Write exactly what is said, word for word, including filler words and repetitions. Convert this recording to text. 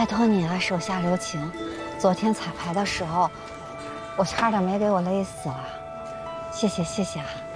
拜托你啊，手下留情。昨天彩排的时候，我差点没给我勒死了。谢谢谢谢啊。